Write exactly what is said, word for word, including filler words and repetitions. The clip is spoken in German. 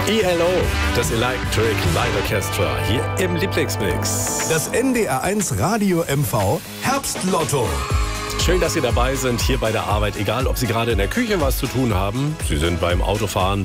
E L O, das Electric Light Orchestra, hier im Lieblingsmix. Das N D R eins Radio M V Herbstlotto. Schön, dass Sie dabei sind, hier bei der Arbeit. Egal, ob Sie gerade in der Küche was zu tun haben, Sie sind beim Autofahren